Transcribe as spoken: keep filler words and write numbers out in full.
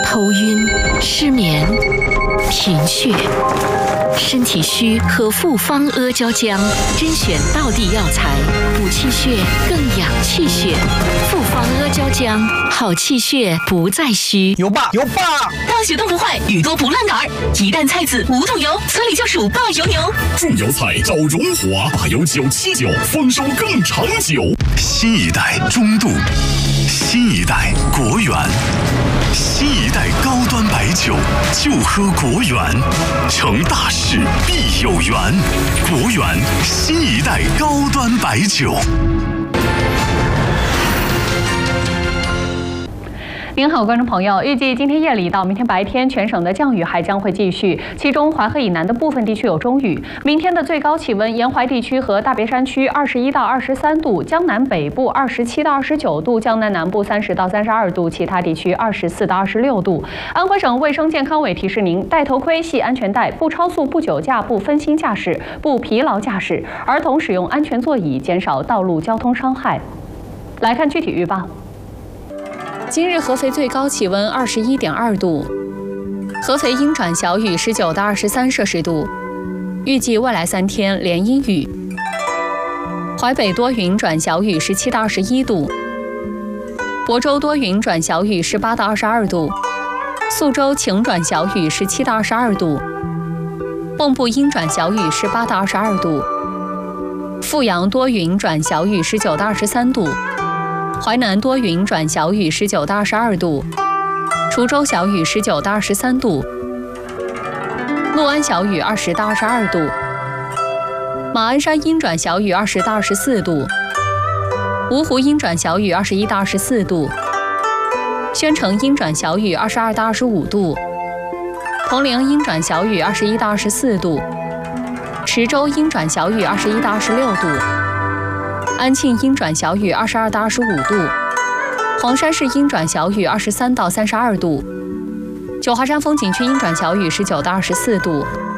头晕、失眠、贫血。身体虚和复方阿胶浆，甄选道地药材，补气血，更养气血。复方阿胶浆，好气血不再虚。 有爸有爸， 大雪冻不坏，雨多不烂杆儿。鸡蛋、菜籽、梧桐油，村里就属霸油牛。 种油菜找荣华，霸油九七九，丰收更长久。 新一代中度，新一代国源，新一代高端白酒就喝国源，成大事必有缘。国源新一代高端白酒。 您好，观众朋友，预计今天夜里到明天白天，全省的降雨还将会继续，其中淮河以南的部分地区有中雨。明天的最高气温，沿淮地区和大别山区二十一到二十三度，江南北部二十七到二十九度，江南南部三十到三十二度，其他地区二十四到二十六度。安徽省卫生健康委提示您：戴头盔、系安全带，不超速、不酒驾、不分心驾驶、不疲劳驾驶，儿童使用安全座椅，减少道路交通伤害。来看具体预报。今日合肥最高气温二十一点二度，合肥阴转小雨十九到二十三摄氏度，预计未来三天连阴雨。淮北多云转小雨十七到二十一度，亳州多云转小雨十八到二十二度，宿州晴转小雨十七到二十二度，蚌埠阴转小雨十八到二十二度，阜阳多云转小雨十九到二十三度。淮南多云转小雨十九到二十二度，滁州小雨十九到二十三度，六安小雨二十到二十二度，马鞍山阴转小雨二十到二十四度，芜湖阴转小雨二十一到二十四度，宣城阴转小雨二十二到二十五度，铜陵阴转小雨二十一到二十四度，池州阴转小雨二十一到二十六度。安庆阴转小雨二十二到二十五度，黄山市阴转小雨二十三到三十二度，九华山风景区阴转小雨十九到二十四度，